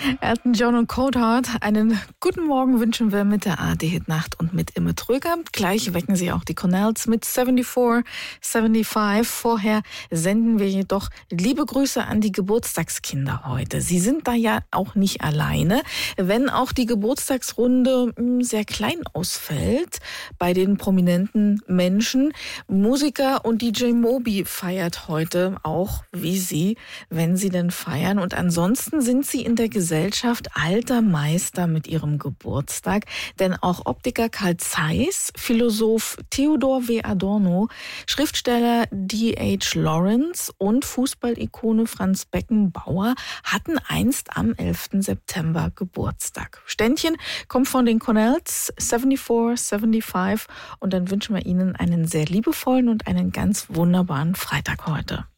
Elton John und Coldheart, einen guten Morgen wünschen wir mit der ARD-Hit-Nacht und mit Imme Tröger. Gleich wecken Sie auch die Cornells mit 74, 75. Vorher senden wir jedoch liebe Grüße an die Geburtstagskinder heute. Sie sind da ja auch nicht alleine, wenn auch die Geburtstagsrunde sehr klein ausfällt bei den prominenten Menschen. Musiker und DJ Moby feiert heute auch wie Sie, wenn Sie denn feiern. Und ansonsten sind Sie in der Gesellschaft alter Meister mit Ihrem Geburtstag. Denn auch Optiker Carl Zeiss, Philosoph Theodor W. Adorno, Schriftsteller D.H. Lawrence und Fußballikone Franz Beckenbauer hatten einst am 11. September Geburtstag. Ständchen kommt von den Cornells, 74, 75. Und dann wünschen wir Ihnen einen sehr liebevollen und einen ganz wunderbaren Freitag heute.